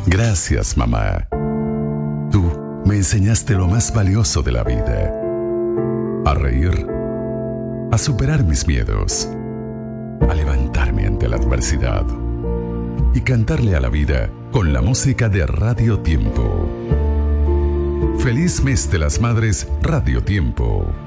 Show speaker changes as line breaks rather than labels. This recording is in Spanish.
Gracias, mamá. Tú me enseñaste lo más valioso de la vida. A reír, a superar mis miedos, a levantarme ante la adversidad y cantarle a la vida con la música de Radio Tiempo. Feliz mes de las Madres, Radio Tiempo.